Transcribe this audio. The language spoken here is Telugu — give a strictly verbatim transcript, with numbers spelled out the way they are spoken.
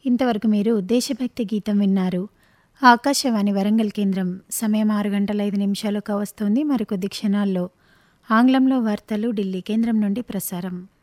ఇంతవరకు మీరు దేశభక్తి గీతం విన్నారు. ఆకాశవాణి వరంగల్ కేంద్రం సమయం ఆరు గంటల ఐదు నిమిషాలు కావస్తోంది. మరికొద్ది క్షణాల్లో ఆంగ్లంలో వార్తలు ఢిల్లీ కేంద్రం నుండి ప్రసారం.